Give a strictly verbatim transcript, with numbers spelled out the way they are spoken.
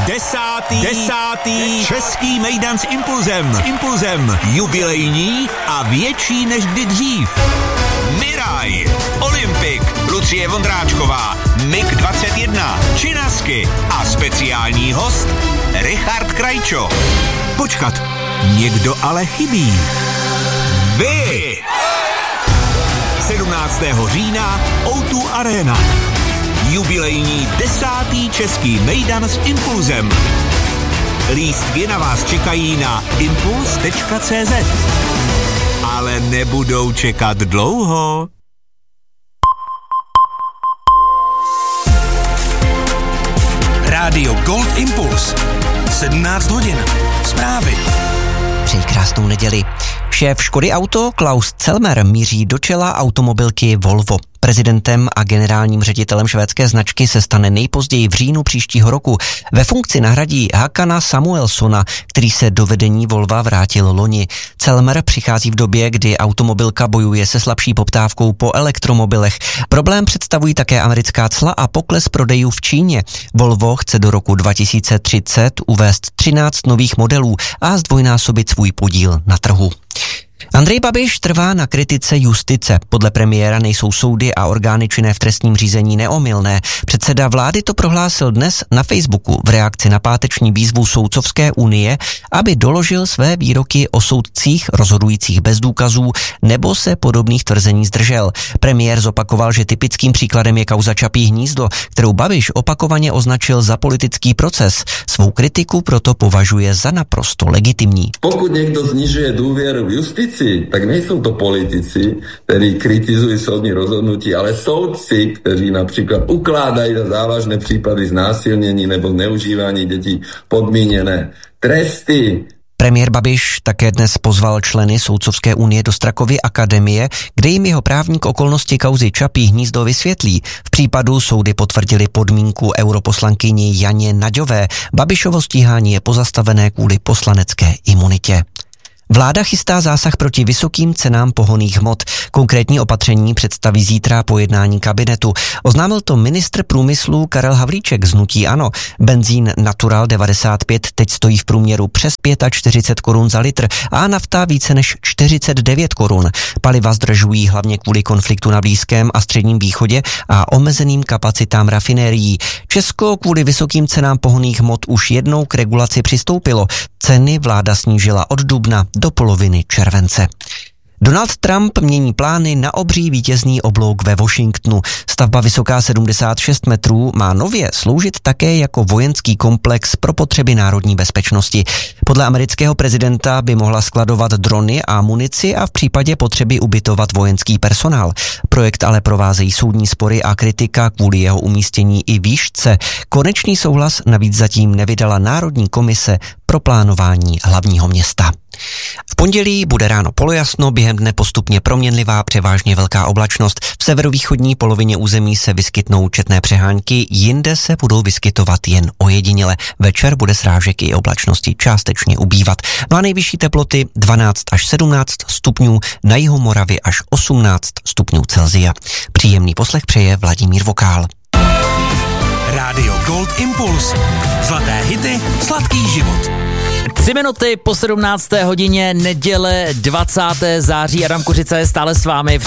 Desátý, desátý český mejdan s Impulzem. S Impulzem jubilejní a větší než kdy dřív. Miraj, Olympik, Lucie Vondráčková, Mig dvacet jedna, Činasky a speciální host Richard Krajčo. Počkat, někdo ale chybí. Vy! sedmnáctého října ó dva Arena. Jubilejní desátý český mejdan s Impulzem. Lístky na vás čekají na impuls tečka cé zet. Ale nebudou čekat dlouho. Rádio Gold Impuls. sedmnáct hodin. Zprávy. Přeji krásnou neděli. Šéf Škody Auto Klaus Celmer míří do čela automobilky Volvo. Prezidentem a generálním ředitelem švédské značky se stane nejpozději v říjnu příštího roku. Ve funkci nahradí Hakana Samuelsona, který se do vedení Volva vrátil loni. Celmer přichází v době, kdy automobilka bojuje se slabší poptávkou po elektromobilech. Problém představují také americká cla a pokles prodejů v Číně. Volvo chce do roku dva tisíce třicet uvést třináct nových modelů a zdvojnásobit svůj podíl na trhu. Andrej Babiš trvá na kritice justice. Podle premiéra nejsou soudy a orgány činné v trestním řízení neomylné. Předseda vlády to prohlásil dnes na Facebooku v reakci na páteční výzvu Soudcovské unie, aby doložil své výroky o soudcích rozhodujících bez důkazů nebo se podobných tvrzení zdržel. Premiér zopakoval, že typickým příkladem je kauza Čapí hnízdo, kterou Babiš opakovaně označil za politický proces. Svou kritiku proto považuje za naprosto legitimní. Pokud někdo znižuje důvěru v justici, tak nejsou to politici, kteří kritizují soudní rozhodnutí, ale soudci, kteří například ukládají za závažné případy znásilnění nebo zneužívání dětí podmíněné tresty. Premiér Babiš také dnes pozval členy Soudcovské unie do Strakovy akademie, kde jim jeho právník okolnosti kauzy Čapí hnízdo vysvětlí. V případu soudy potvrdili podmínku europoslankyni Janě Naďové. Babišovo stíhání je pozastavené kvůli poslanecké imunitě. Vláda chystá zásah proti vysokým cenám pohonných hmot. Konkrétní opatření představí zítra po jednání kabinetu. Oznámil to ministr průmyslu Karel Havlíček z hnutí ANO. Benzín Natural devadesát pět teď stojí v průměru přes čtyřicet pět korun za litr a nafta více než čtyřicet devět korun. Paliva zdražují hlavně kvůli konfliktu na Blízkém a Středním východě a omezeným kapacitám rafinérií. Česko kvůli vysokým cenám pohonných hmot už jednou k regulaci přistoupilo. Ceny vláda snížila od dubna do poloviny července. Donald Trump mění plány na obří vítězný oblouk ve Washingtonu. Stavba vysoká sedmdesát šest metrů má nově sloužit také jako vojenský komplex pro potřeby národní bezpečnosti. Podle amerického prezidenta by mohla skladovat drony a munici a v případě potřeby ubytovat vojenský personál. Projekt ale provázejí soudní spory a kritika kvůli jeho umístění i výšce. Konečný souhlas navíc zatím nevydala Národní komise pro plánování hlavního města. V pondělí bude ráno polojasno, během dne postupně proměnlivá, převážně velká oblačnost. V severovýchodní polovině území se vyskytnou četné přehánky, jinde se budou vyskytovat jen ojediněle. Večer bude srážek i oblačnosti částečně ubývat. No a nejvyšší teploty dvanáct až sedmnáct stupňů, na jihu Moravy až osmnáct stupňů Celsia. Příjemný poslech přeje Vladimír Vokál. Rádio Gold Impuls. Zlaté hity, sladký život. Tři minuty po sedmnácté hodině, neděle dvacátého září. Adam Kuřica je stále s vámi v